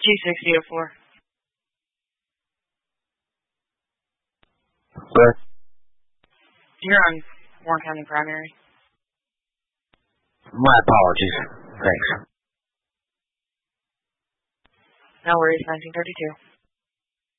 26004. Where? You're on Warren County Primary. My apologies. Thanks. No worries, 1932.